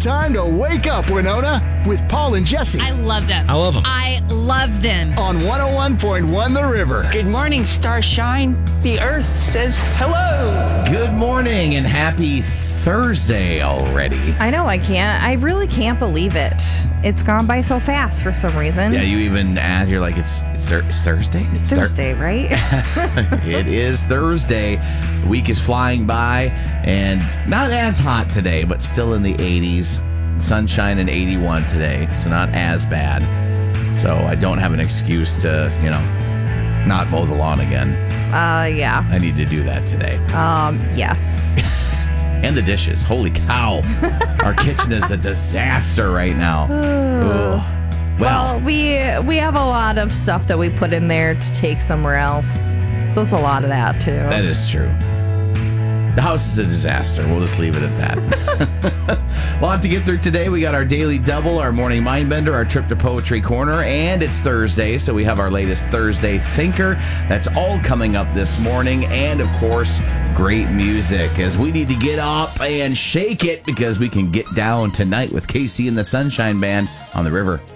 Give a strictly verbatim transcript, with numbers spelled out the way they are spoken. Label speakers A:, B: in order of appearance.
A: time to wake up, Winona, with Paul and Jesse.
B: I love them.
C: I love them.
B: I love them.
A: On one oh one point one The River.
D: Good morning, Starshine. The Earth says hello.
C: Good morning and happy Thursday already.
E: I know, I can't. I really can't believe it. It's gone by so fast for some reason.
C: Yeah, you even add, you're like, it's it's, thir- it's Thursday?
E: It's
C: Thur-
E: Thursday, right?
C: It is Thursday. The week is flying by and not as hot today, but still in the eighties. Sunshine and eighty-one today, so not as bad. So I don't have an excuse to, you know, not mow the lawn again.
E: Uh, yeah.
C: I need to do that today.
E: Um, yes.
C: And the dishes. Holy cow. Our kitchen is a disaster right now. Ugh.
E: Well, we we have a lot of stuff that we put in there to take somewhere else. So it's a lot of that, too.
C: That is true. The house is a disaster. We'll just leave it at that. A lot to get through today. We got our daily double, our morning mind bender, our trip to Poetry Corner, and it's Thursday, so we have our latest Thursday thinker. That's all coming up this morning, and of course, great music as we need to get up and shake it because we can get down tonight with K C and the Sunshine Band on the river.